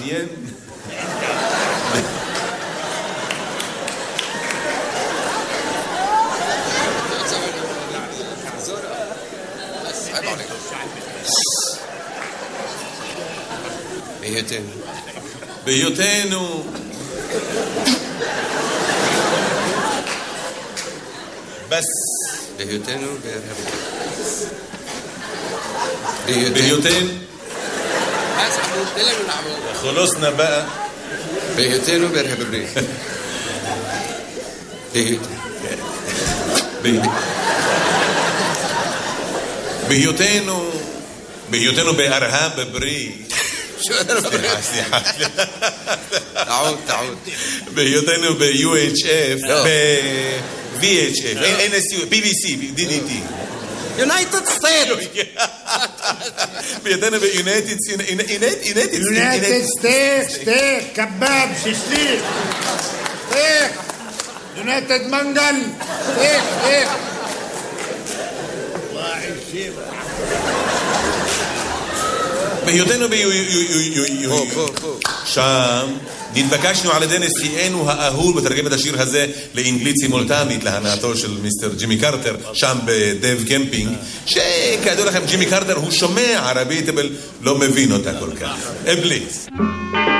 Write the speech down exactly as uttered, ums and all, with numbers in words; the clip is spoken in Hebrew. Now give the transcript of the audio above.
מעניין. בהיותנו. בהיותנו. בס. בהיותנו בארה"ב. בהיותנו. خلصنا بقى. בהיותנו בארה"ב. בהיותנו. בהיותנו בארה"ב בריא. סליחה, סליחה. تعود تعود. בהיותנו ב-U H F, ב-V H F, N S U, B B C, D D T. United States. בהיותנו ב-United United United States, steak, kebab, shishlik, steak, United Mangal, steak, steak. בהיותנו שם נתבקשנו על ידי נשיאנו האהוב לתרגם את השיר הזה לאנגלית סימולטנית להנאתו של מיסטר ג'ימי קרטר שם בדב קמפינג, שכידוע לכם ג'ימי קרטר הוא שומע ערבית אבל לא מבין אותה כל כך. פליז.